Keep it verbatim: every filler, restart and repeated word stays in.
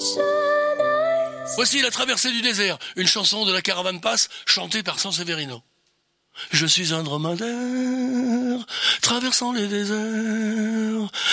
Voici La traversée du désert, une chanson de la Caravane Passe chantée par Sanseverino. Je suis un dromadaire traversant les déserts.